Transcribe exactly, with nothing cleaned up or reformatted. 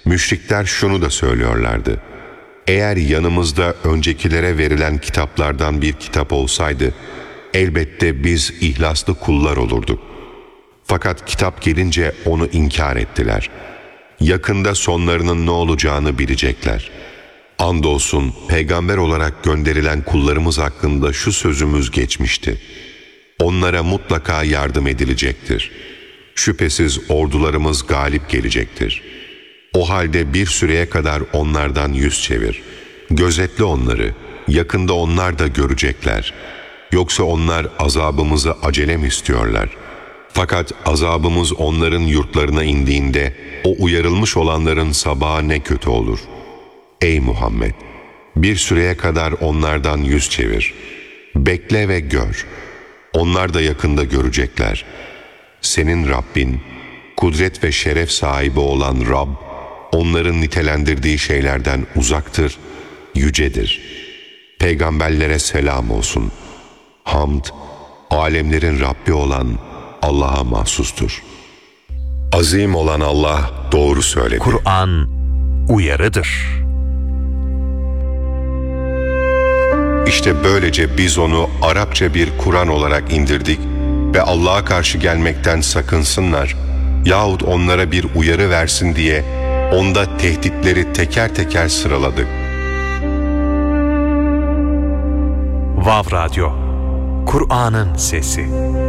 Müşrikler şunu da söylüyorlardı: eğer yanımızda öncekilere verilen kitaplardan bir kitap olsaydı, elbette biz ihlaslı kullar olurduk. Fakat kitap gelince onu inkar ettiler. Yakında sonlarının ne olacağını bilecekler. Andolsun peygamber olarak gönderilen kullarımız hakkında şu sözümüz geçmişti: onlara mutlaka yardım edilecektir. Şüphesiz ordularımız galip gelecektir. O halde bir süreye kadar onlardan yüz çevir. Gözetle onları, yakında onlar da görecekler. Yoksa onlar azabımızı acele mi istiyorlar? Fakat azabımız onların yurtlarına indiğinde o uyarılmış olanların sabahı ne kötü olur. Ey Muhammed! Bir süreye kadar onlardan yüz çevir. Bekle ve gör. Onlar da yakında görecekler. Senin Rabbin, kudret ve şeref sahibi olan Rab, onların nitelendirdiği şeylerden uzaktır, yücedir. Peygamberlere selam olsun. Hamd, alemlerin Rabbi olan Allah'a mahsustur. Azim olan Allah doğru söyledi. Kur'an uyarıdır. İşte böylece biz onu Arapça bir Kur'an olarak indirdik ve Allah'a karşı gelmekten sakınsınlar yahut onlara bir uyarı versin diye onda tehditleri teker teker sıraladık. Vav Radyo, Kur'an'ın sesi.